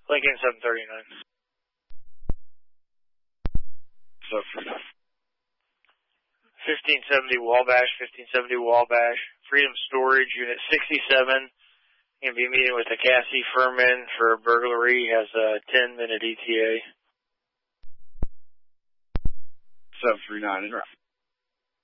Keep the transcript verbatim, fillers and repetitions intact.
Lincoln seven thirty-nine. seven thirty-nine. fifteen seventy Wabash, fifteen seventy Wabash. Freedom Storage, Unit sixty-seven. Going to be meeting with the Cassie Furman for burglary. Has a ten minute E T A. seven three nine, interact.